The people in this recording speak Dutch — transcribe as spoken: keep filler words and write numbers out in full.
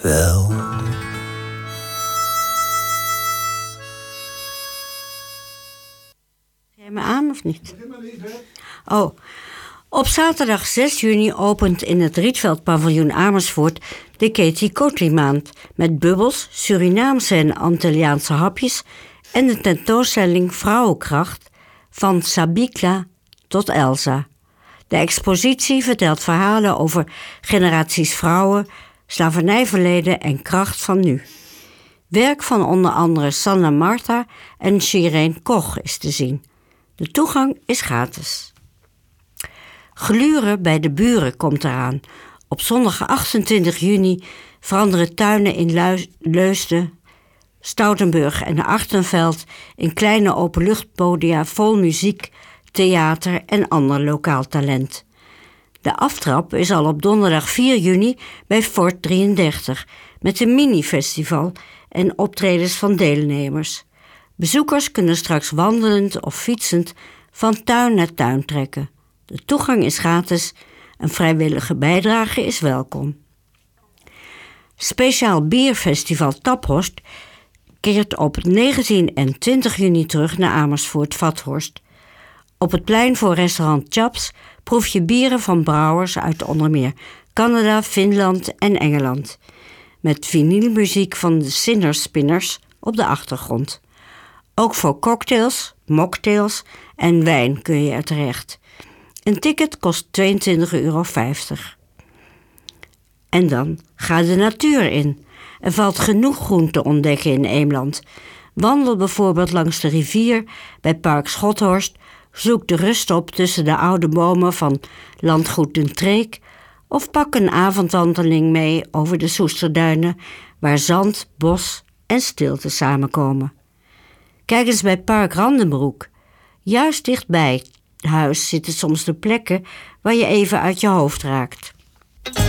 wel. Ga je me aan of niet? Oh. Op zaterdag zes juni opent in het Rietveld Paviljoen Amersfoort de Katie Coty maand met bubbels, Surinaamse en Antilliaanse hapjes en de tentoonstelling Vrouwenkracht van Sabikla tot Elsa. De expositie vertelt verhalen over generaties vrouwen, slavernijverleden en kracht van nu. Werk van onder andere Sanna Marta en Shireen Koch is te zien. De toegang is gratis. Gluren bij de buren komt eraan. Op zondag achtentwintig juni veranderen tuinen in Luis- Leusden, Stoutenburg en Achterveld in kleine openluchtpodia vol muziek, theater en ander lokaal talent. De aftrap is al op donderdag vier juni bij Fort drieëndertig met een mini-festival en optredens van deelnemers. Bezoekers kunnen straks wandelend of fietsend van tuin naar tuin trekken. De toegang is gratis, een vrijwillige bijdrage is welkom. Speciaal bierfestival Taphorst keert op negentien en twintig juni terug naar Amersfoort-Vathorst. Op het plein voor restaurant Chaps proef je bieren van brouwers uit onder meer Canada, Finland en Engeland. Met vinylmuziek van de Sinner Spinners op de achtergrond. Ook voor cocktails, mocktails en wijn kun je er terecht. Een ticket kost tweeëntwintig euro vijftig. En dan ga de natuur in. Er valt genoeg groen te ontdekken in Eemland. Wandel bijvoorbeeld langs de rivier bij Park Schothorst. Zoek de rust op tussen de oude bomen van landgoed Den Treek. Of pak een avondwandeling mee over de Soesterduinen, waar zand, bos en stilte samenkomen. Kijk eens bij Park Randenbroek. Juist dichtbij huis zitten soms de plekken waar je even uit je hoofd raakt.